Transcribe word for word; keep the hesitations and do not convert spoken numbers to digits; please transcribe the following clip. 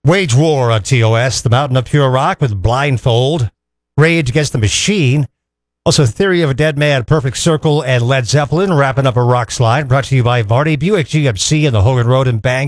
Wage War on T O S, The Mountain of Pure Rock with Blindfold, Rage Against the Machine, also Theory of a Dead Man, Perfect Circle, and Led Zeppelin, wrapping up a rock slide, brought to you by Vardy Buick G M C and the Hogan Road and Bang.